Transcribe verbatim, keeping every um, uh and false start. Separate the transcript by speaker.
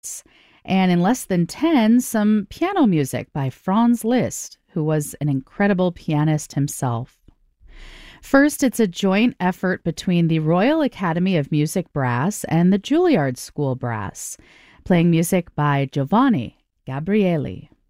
Speaker 1: And in less than ten, some piano music by Franz Liszt, who was an incredible pianist himself. First, it's a joint effort between the Royal Academy of Music Brass and the Juilliard School Brass, playing music by Giovanni Gabrieli.